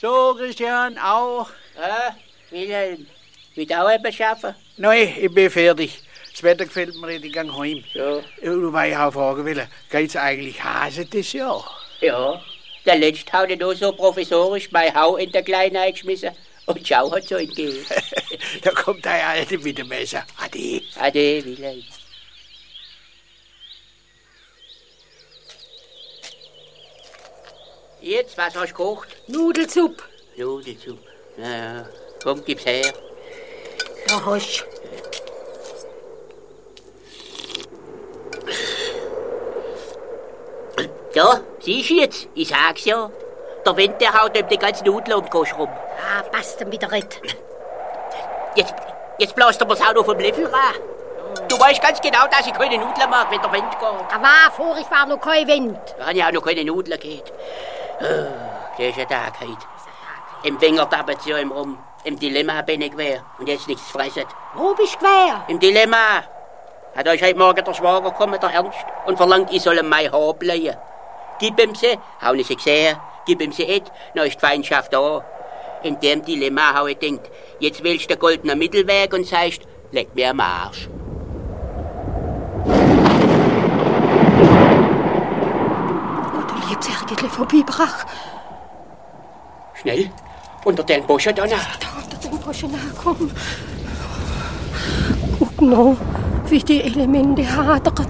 So, Christian, auch. Wilhelm, willst du auch etwas schaffen? Nein, ich bin fertig. Das Wetter gefällt mir, ich gehe heim. Ja. Du weißt auch fragen wollen, geht's eigentlich Hase das Jahr? Ja, der letzte hat nur so provisorisch mein Hau in der Kleine eingeschmissen und schau hat so entgegen. Da kommt der Alte mit dem Messer. Ade. Ade, Wilhelm. Jetzt, was hast du gekocht? Nudelsuppe. Nudelsuppe. Ja, komm, gib's her. Ja, hast. Ja, siehst du jetzt? Ich sag's ja. Der Wind, der haut um die ganzen Nudeln um den Kosch rum. Ah, passt dann wieder red. Jetzt bläst er mir's auch noch vom Löffel ran. Du weißt ganz genau, dass ich keine Nudeln mag, wenn der Wind geht. Aber vorig war noch kein Wind. Da habe ich auch noch keine Nudeln gehabt. Das ist ein Tag heute. Im Finger tappet's ja im Rum. Im Dilemma bin ich quer und jetzt nichts zu fressen. Wo bist du quer? Im Dilemma. Hat euch heute Morgen der Schwager gekommen, der Ernst, und verlangt, ich soll ihm mein Haar bleiben. Gib ihm sie, hau ich sie gesehen, gib ihm sie et, dann ist die Feindschaft da. In dem Dilemma hau ich gedacht, jetzt wählst du den goldenen Mittelweg und sagst, leg mir am Arsch. Oh, du liebst irgendwie vorbeibrach. Schnell, unter den Buschen da nach. Da unter den Buschen nachkommen. Guck noch, wie die Elemente hadern.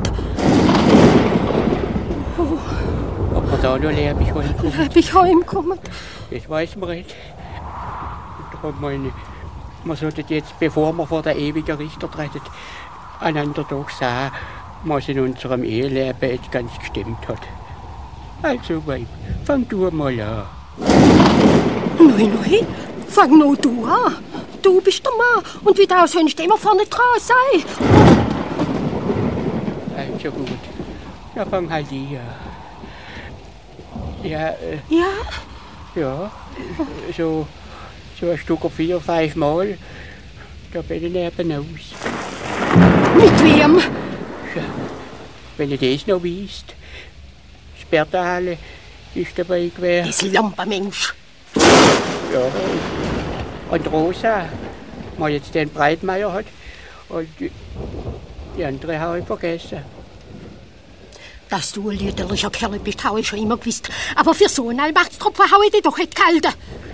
Ob wir da noch lebendig heimkommen? Lebendig heimkommen? Das weiß man nicht. Darum meine ich, man sollte jetzt, bevor wir vor der ewigen Richter treten, einander doch sagen, was in unserem Eheleben jetzt ganz gestimmt hat. Also, Weib, fang du mal an. Nein, fang nur du an. Du bist der Mann und wie du sonst immer vorne dran sein. Also gut, dann fang halt ich an. Ja, Ja? so ein Stück auf 4, 5 Mal, da bin ich nebenaus. Mit wem? Ja, wenn ihr das noch wisst, das Bertale ist dabei gewesen. Das Lampenmensch. Ja, und Rosa, die jetzt den Breitmeier hat, und die andere habe ich vergessen. Dass du ein liederlicher Kerl bist, habe ich schon immer gewusst. Aber für so einen Allmachtstropfen habe ich dich doch nicht gehalten.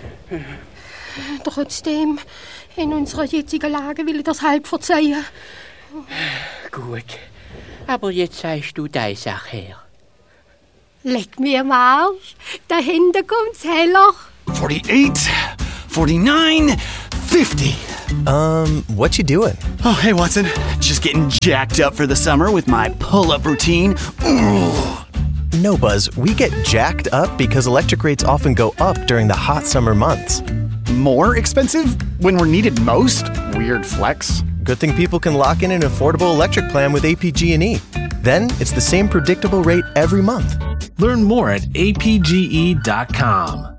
Trotzdem, in unserer jetzigen Lage will ich das halb verzeihen. Gut, aber jetzt sagst du deine Sache her. Leg mir am Arsch, dahinter kommt's heller. 48, 49, 50. What you doing? Oh, hey, Watson. Just getting jacked up for the summer with my pull-up routine. Ooh. No, Buzz, we get jacked up because electric rates often go up during the hot summer months. More expensive when we're needed most? Weird flex. Good thing people can lock in an affordable electric plan with APG&E. Then it's the same predictable rate every month. Learn more at apge.com.